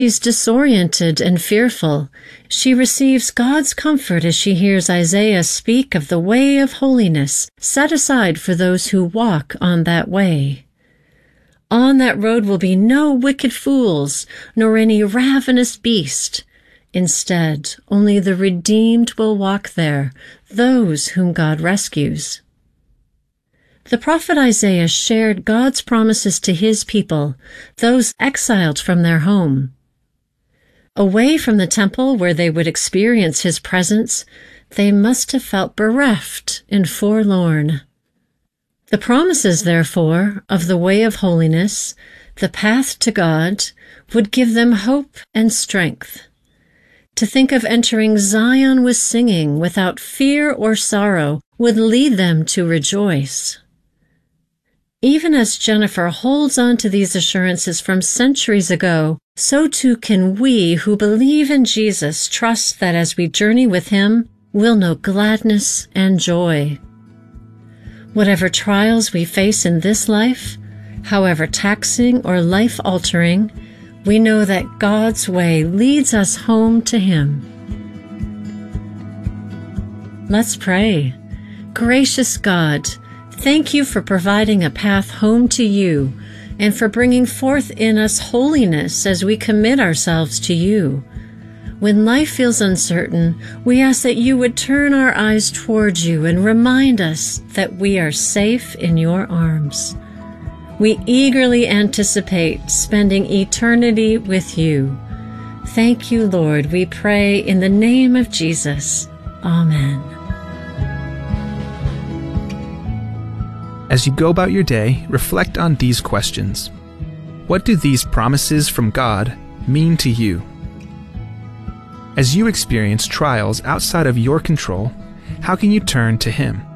She's disoriented and fearful. She receives God's comfort as she hears Isaiah speak of the way of holiness set aside for those who walk on that way. On that road will be no wicked fools, nor any ravenous beast. Instead, only the redeemed will walk there, those whom God rescues. The prophet Isaiah shared God's promises to his people, those exiled from their home. Away from the temple where they would experience his presence, they must have felt bereft and forlorn. The promises, therefore, of the way of holiness, the path to God, would give them hope and strength. To think of entering Zion with singing without fear or sorrow would lead them to rejoice. Even as Jennifer holds on to these assurances from centuries ago, so too can we who believe in Jesus trust that as we journey with him, we'll know gladness and joy. Whatever trials we face in this life, however taxing or life-altering, we know that God's way leads us home to him. Let's pray. Gracious God, thank you for providing a path home to you and for bringing forth in us holiness as we commit ourselves to you. When life feels uncertain, we ask that you would turn our eyes towards you and remind us that we are safe in your arms. We eagerly anticipate spending eternity with you. Thank you, Lord, we pray in the name of Jesus. Amen. As you go about your day, reflect on these questions. What do these promises from God mean to you? As you experience trials outside of your control, how can you turn to him?